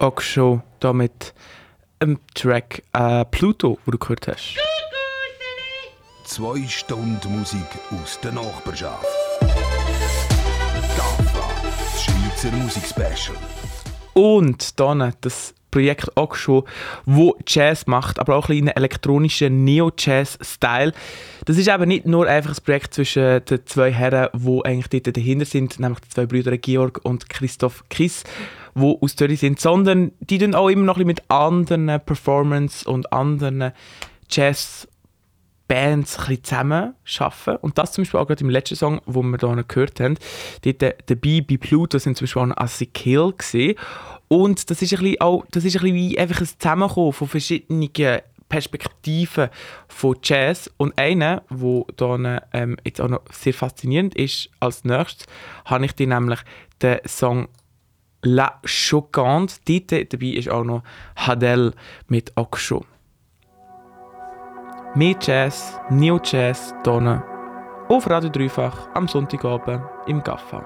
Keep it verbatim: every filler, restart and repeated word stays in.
Oxshow hier mit dem Track äh, Pluto, den du gehört hast. Zwei Stunden Musik aus der Nachbarschaft. GAFFA, das Schweizer Musikspecial. Und dann das Projekt Oxshow, wo Jazz macht, aber auch ein bisschen einen elektronischen Neo-Jazz-Style. Das ist eben nicht nur einfach ein Projekt zwischen den zwei Herren, die eigentlich dort dahinter sind, nämlich die zwei Brüder Georg und Christoph Kiss, die aus Zürich sind, sondern die tun auch immer noch ein bisschen mit anderen Performance und anderen Jazz Bands ein bisschen zusammen arbeiten. Und das zum Beispiel auch gerade im letzten Song, den wir hier gehört haben. Dort dabei bei Pluto sind zum Beispiel auch Acid Kill gesehen. Und das ist ein bisschen, auch, das ist ein bisschen wie einfach ein Zusammenkommen von verschiedenen Perspektiven von Jazz. Und eine, die hier ähm, jetzt auch noch sehr faszinierend ist, als nächstes habe ich dir nämlich den Song La Choquante. Dort dabei ist auch noch Hadel mit Oxshow. Mehr Jazz, Neo Jazz, hier auf Radio Dreifach am Sonntagabend im GAFFA.